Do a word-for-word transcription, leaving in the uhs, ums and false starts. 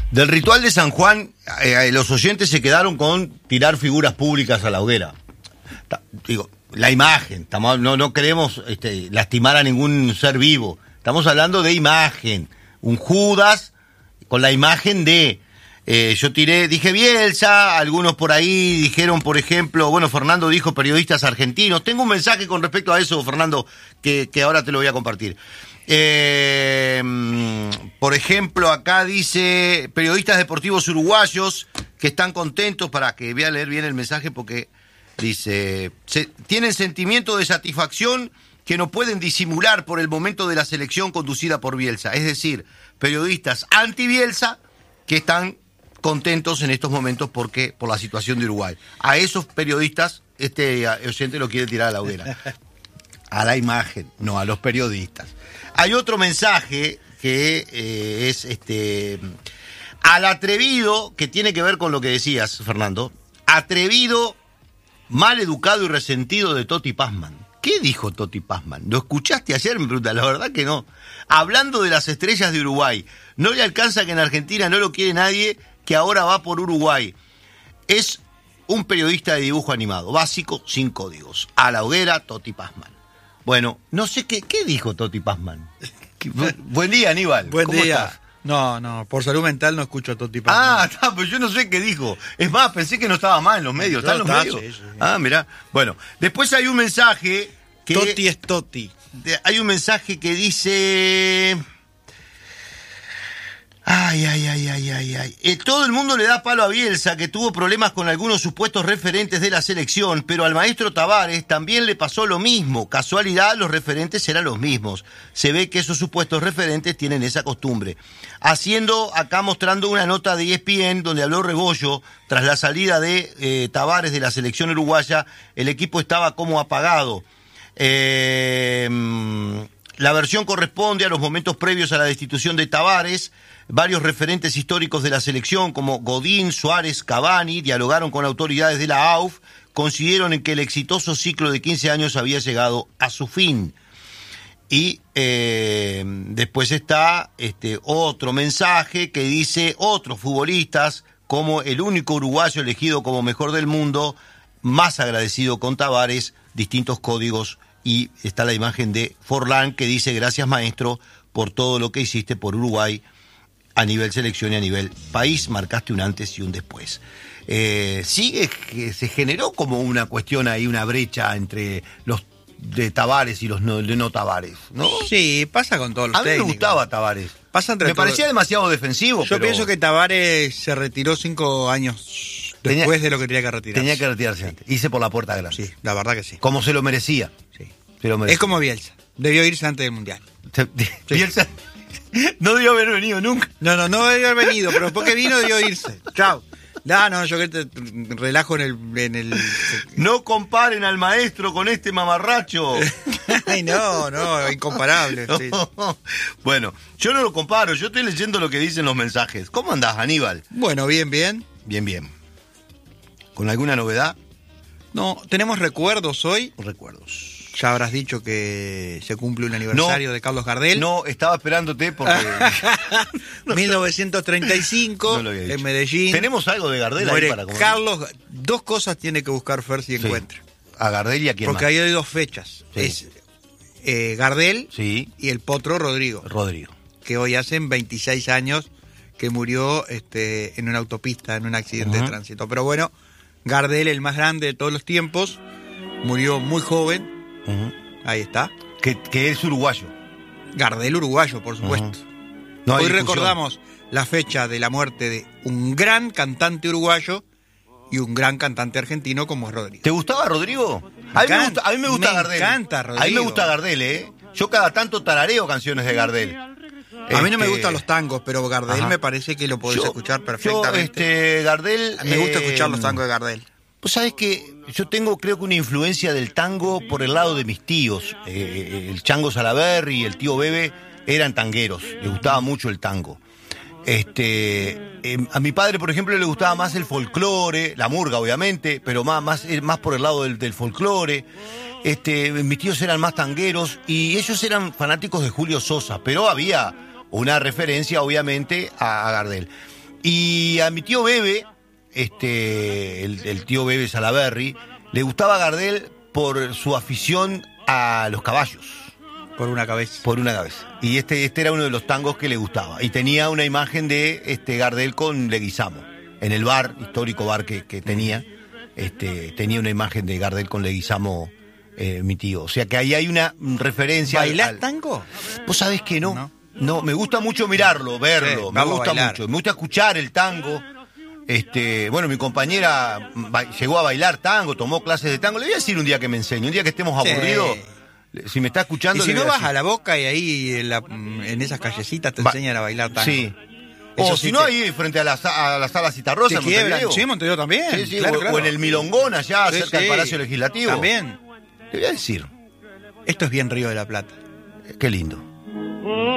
Del ritual de San Juan, eh, los oyentes se quedaron con tirar figuras públicas a la hoguera. Ta, digo, la imagen, tamo, no, no queremos este, lastimar a ningún ser vivo. Estamos hablando de imagen. Un Judas con la imagen de... Eh, yo tiré, dije Bielsa, algunos por ahí dijeron, por ejemplo, bueno, Fernando dijo periodistas argentinos. Tengo un mensaje con respecto a eso, Fernando, que, que ahora te lo voy a compartir. Eh, por ejemplo, acá dice periodistas deportivos uruguayos que están contentos, para que voy a leer bien el mensaje porque dice, se, tienen sentimiento de satisfacción que no pueden disimular por el momento de la selección conducida por Bielsa. Es decir, periodistas anti-Bielsa que están contentos en estos momentos porque por la situación de Uruguay. A esos periodistas, este oyente lo quiere tirar a la hoguera. A la imagen, no a los periodistas. Hay otro mensaje que eh, es este al atrevido, que tiene que ver con lo que decías, Fernando. Atrevido, mal educado y resentido de Toti Pazman. ¿Qué dijo Toti Pazman? ¿Lo escuchaste ayer? Me pregunta, la verdad que no. Hablando de las estrellas de Uruguay. No le alcanza que en Argentina no lo quiere nadie, que ahora va por Uruguay. Es un periodista de dibujo animado, básico, sin códigos. A la hoguera, Toti Pazman. Bueno, no sé qué, ¿qué dijo Toti Pazman? Buen día, Aníbal. Buen ¿Cómo día. estás? No, no, por salud mental no escucho a Toti Pazman. Ah, está, pues yo no sé qué dijo. Es más, pensé que no estaba más en los medios. ¿Está en los está, medios? sí, sí, sí. Ah, mirá. Bueno, después hay un mensaje que... Toti es Toti. de- hay un mensaje que dice... Ay, ay, ay, ay, ay, ay. Eh, todo el mundo le da palo a Bielsa, que tuvo problemas con algunos supuestos referentes de la selección, pero al maestro Tavares también le pasó lo mismo. Casualidad, los referentes eran los mismos. Se ve que esos supuestos referentes tienen esa costumbre. Haciendo, acá mostrando una nota de E S P N, donde habló Rebollo, tras la salida de eh, Tavares de la selección uruguaya, el equipo estaba como apagado. Eh, la versión corresponde a los momentos previos a la destitución de Tavares. Varios referentes históricos de la selección, como Godín, Suárez, Cavani, dialogaron con autoridades de la A U F, coincidieron en que el exitoso ciclo de quince años había llegado a su fin. Y eh, después está este otro mensaje que dice, otros futbolistas, como el único uruguayo elegido como mejor del mundo, más agradecido con Tavares, distintos códigos, y está la imagen de Forlán que dice, gracias maestro por todo lo que hiciste por Uruguay, a nivel selección y a nivel país, marcaste un antes y un después. Eh, sigue, que se generó como una cuestión ahí, una brecha entre los de Tavares y los no, de no Tavares, ¿no? Sí, pasa con todos los A mí me técnicos. gustaba Tavares. Pasa entre Me todos. parecía demasiado defensivo, Yo pero pienso que Tavares se retiró cinco años Tenía- después de lo que tenía que retirarse. tenía que retirarse antes. Hice por la puerta grande. Sí, la verdad que sí. Como se lo merecía. sí. Se lo merecía. Es como Bielsa. Debió irse antes del Mundial. Se- Bielsa no debió haber venido nunca. No, no, no debió haber venido, pero después que vino debió irse. Chao. No, no, yo que te relajo en el... En el... No comparen al maestro con este mamarracho. Ay, no, no, incomparable. Sí. Bueno, yo no lo comparo, yo estoy leyendo lo que dicen los mensajes. ¿Cómo andás, Aníbal? Bueno, bien, bien. Bien, bien. ¿Con alguna novedad? No, tenemos recuerdos hoy. Recuerdos. Ya habrás dicho que se cumple un aniversario No, de Carlos Gardel. No, estaba esperándote porque... mil novecientos treinta y cinco, No lo había dicho. en Medellín. ¿Tenemos algo de Gardel ahí Muere para comer? Carlos, dos cosas tiene que buscar Fer si Sí. encuentra. A Gardel y a quién Porque más. ahí hay dos fechas. Sí. Es eh, Gardel Sí, y el potro Rodrigo, Rodrigo. que hoy hacen veintiséis años que murió este, en una autopista, en un accidente Ujú. de tránsito. Pero bueno, Gardel, el más grande de todos los tiempos, murió muy joven. Ujú. Ahí está. que, que es uruguayo. Gardel uruguayo, por supuesto. No hay Hoy discusión. recordamos la fecha de la muerte de un gran cantante uruguayo y un gran cantante argentino como es Rodrigo. ¿Te gustaba Rodrigo? A mí me encanta, gusta, a mí me gusta me Gardel. encanta A mí me Rodrigo. gusta Gardel, ¿eh? Yo cada tanto tarareo canciones de Gardel. A mí no me Este, gustan los tangos, pero Gardel Ajá. me parece que lo podés yo- escuchar Yo, perfectamente. este, Gardel... Me gusta eh, escuchar los tangos de Gardel. Pues sabes que yo tengo, creo que una influencia del tango por el lado de mis tíos. Eh, el Chango Salaberry y el tío Bebe eran tangueros, les gustaba mucho el tango. Este, eh, a mi padre, por ejemplo, le gustaba más el folclore, la murga, obviamente, pero más, más, más por el lado del, del folclore. Este, mis tíos eran más tangueros y ellos eran fanáticos de Julio Sosa, pero había una referencia, obviamente, a, a Gardel. Y a mi tío Bebe, este, el, el tío Bebe Salaberry, le gustaba Gardel por su afición a los caballos. Por una cabeza. Por una cabeza. Y este, este era uno de los tangos que le gustaba. Y tenía una imagen de este Gardel con Leguizamo. En el bar, histórico bar que, que tenía, este, tenía una imagen de Gardel con Leguizamo, eh, mi tío. O sea que ahí hay una referencia. ¿Bailás al... tango? Vos sabés que no. No, no me gusta mucho mirarlo, verlo. Sí, me verlo gusta bailar. mucho. Me gusta escuchar el tango. Este, bueno, mi compañera ba- llegó a bailar tango, tomó clases de tango. Le voy a decir un día que me enseñe, un día que estemos Sí. aburridos. Si me está escuchando, Y si le no voy a vas decir. a la Boca y ahí en, la- en esas callecitas te Va- enseñan a bailar tango. Sí. Eso O sí si no, te- ahí frente a la, sa- a la sala Citarrosa, Te en quiebran. Montevideo. Sí, Montevideo también. Sí, sí, claro, o, claro. o en el Milongón, allá, Sí, cerca sí. del Palacio Legislativo. También. Te voy a decir, Esto es bien Río de la Plata. qué lindo.